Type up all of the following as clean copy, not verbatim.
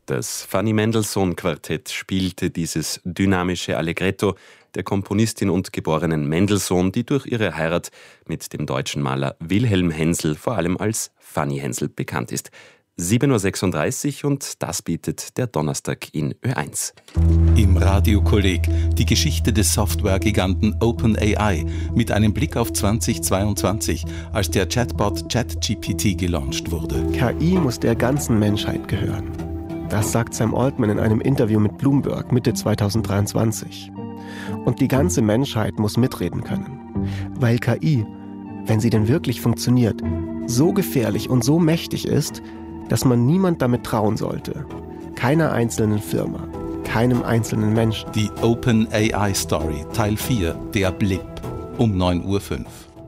Das Fanny Mendelssohn Quartett spielte dieses dynamische Allegretto der Komponistin und geborenen Mendelssohn, die durch ihre Heirat mit dem deutschen Maler Wilhelm Hensel vor allem als Fanny Hensel bekannt ist. 7.36 Uhr und das bietet der Donnerstag in Ö1. Im Radiokolleg die Geschichte des Softwaregiganten OpenAI mit einem Blick auf 2022, als der Chatbot ChatGPT gelauncht wurde. KI muss der ganzen Menschheit gehören. Das sagt Sam Altman in einem Interview mit Bloomberg Mitte 2023. Und die ganze Menschheit muss mitreden können. Weil KI, wenn sie denn wirklich funktioniert, so gefährlich und so mächtig ist, dass man niemand damit trauen sollte. Keiner einzelnen Firma, keinem einzelnen Menschen. Die OpenAI Story, Teil 4, der Blip, um 9.05 Uhr.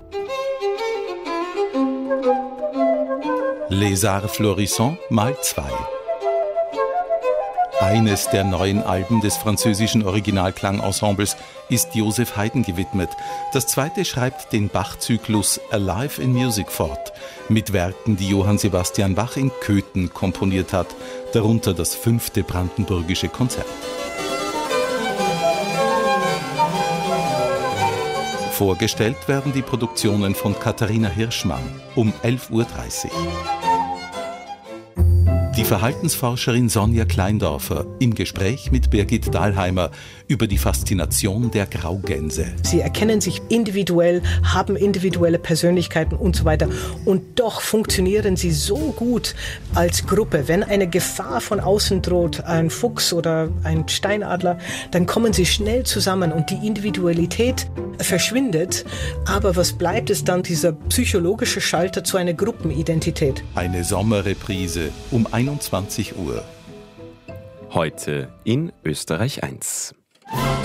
Les Arts Florissants mal 2. Eines der neuen Alben des französischen Originalklangensembles ist Joseph Haydn gewidmet. Das zweite schreibt den Bach-Zyklus Alive in Music fort, mit Werken, die Johann Sebastian Bach in Köthen komponiert hat, darunter das 5. Brandenburgische Konzert. Vorgestellt werden die Produktionen von Katharina Hirschmann um 11.30 Uhr. Die Verhaltensforscherin Sonja Kleindorfer im Gespräch mit Birgit Dahlheimer über die Faszination der Graugänse. Sie erkennen sich individuell, haben individuelle Persönlichkeiten und so weiter. Und doch funktionieren sie so gut als Gruppe. Wenn eine Gefahr von außen droht, ein Fuchs oder ein Steinadler, dann kommen sie schnell zusammen und die Individualität verschwindet. Aber was bleibt, ist dann dieser psychologische Schalter zu einer Gruppenidentität. Eine Sommerreprise um 21 Uhr. Heute in Österreich 1.